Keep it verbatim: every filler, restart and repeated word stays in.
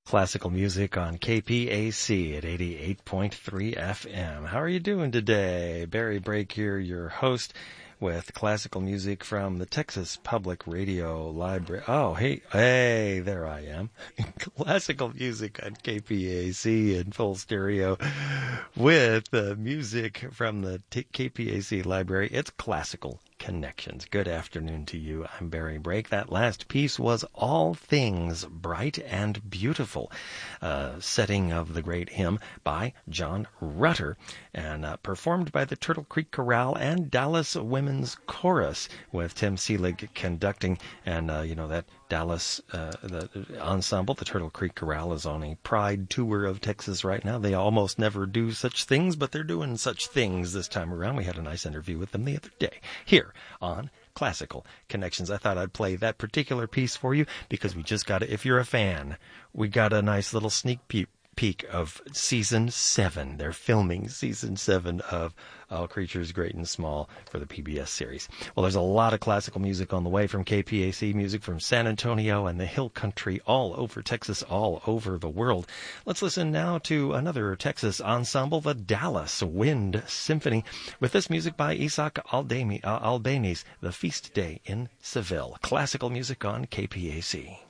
Classical music on K P A C at eighty-eight point three F M. How are you doing today? Barry Brake here, your host, with classical music from the Texas Public Radio Library. Oh, hey, hey, there I am. Classical music on K P A C in full stereo with uh, music from the T- K P A C Library. It's Classical Connections. Good afternoon to you. I'm Barry Brake. That last piece was All Things Bright and Beautiful, uh, setting of the great hymn by John Rutter, and uh, performed by the Turtle Creek Chorale and Dallas Women's Chorus, with Tim Seelig conducting. And, uh, you know, that Dallas uh, the ensemble, the Turtle Creek Chorale, is on a Pride tour of Texas right now. They almost never do such things, but they're doing such things this time around. We had a nice interview with them the other day here on Classical Connections. I thought I'd play that particular piece for you because we just got it. If you're a fan, we got a nice little sneak peek. peek of season seven. They're filming season seven of All Creatures Great and Small for the P B S series. Well, there's a lot of classical music on the way from K P A C, music from San Antonio and the Hill Country, all over Texas, all over the world. Let's listen now to another Texas ensemble, the Dallas Wind Symphony, with this music by Isaac Aldami, uh, Albanese, The Feast Day in Seville. Classical music on K P A C.